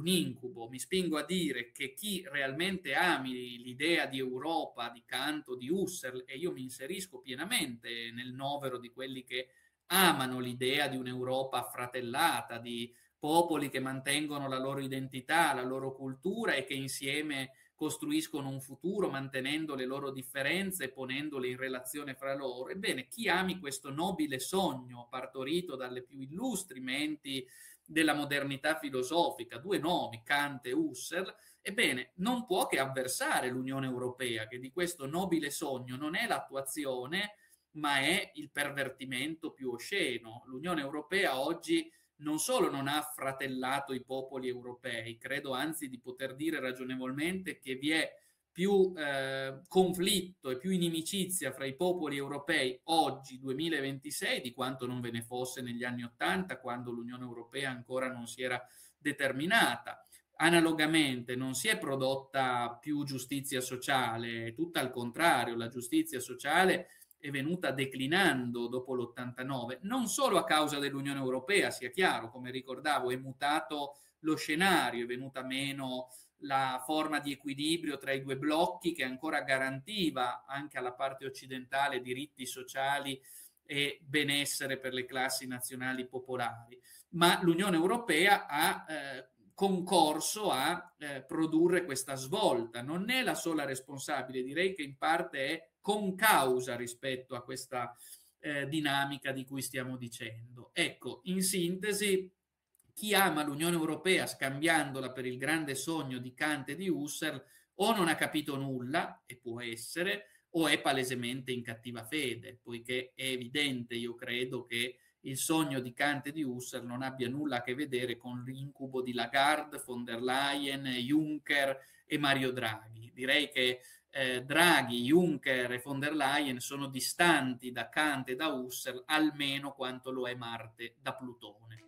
un incubo. Mi spingo a dire che chi realmente ami l'idea di Europa, di Kant o di Husserl, e io mi inserisco pienamente nel novero di quelli che amano l'idea di un'Europa affratellata, di popoli che mantengono la loro identità, la loro cultura e che insieme costruiscono un futuro mantenendo le loro differenze e ponendole in relazione fra loro. Ebbene, chi ami questo nobile sogno partorito dalle più illustri menti della modernità filosofica, due nomi, Kant e Husserl, ebbene, non può che avversare l'Unione Europea, che di questo nobile sogno non è l'attuazione, ma è il pervertimento più osceno. L'Unione Europea oggi non solo non ha affratellato i popoli europei, credo anzi di poter dire ragionevolmente che vi è più conflitto e più inimicizia fra i popoli europei oggi, 2026, di quanto non ve ne fosse negli anni Ottanta, quando l'Unione Europea ancora non si era determinata. Analogamente non si è prodotta più giustizia sociale, tutt'al contrario, la giustizia sociale è venuta declinando dopo l'89, non solo a causa dell'Unione Europea, sia chiaro, come ricordavo, è mutato lo scenario, è venuta meno la forma di equilibrio tra i due blocchi che ancora garantiva anche alla parte occidentale diritti sociali e benessere per le classi nazionali popolari, ma l'Unione Europea ha concorso a produrre questa svolta. Non è la sola responsabile, direi che in parte è concausa rispetto a questa dinamica di cui stiamo dicendo. Ecco, in sintesi, chi ama l'Unione Europea scambiandola per il grande sogno di Kant e di Husserl o non ha capito nulla, e può essere, o è palesemente in cattiva fede, poiché è evidente, io credo, che il sogno di Kant e di Husserl non abbia nulla a che vedere con l'incubo di Lagarde, von der Leyen, Juncker e Mario Draghi. Direi che Draghi, Juncker e von der Leyen sono distanti da Kant e da Husserl almeno quanto lo è Marte da Plutone.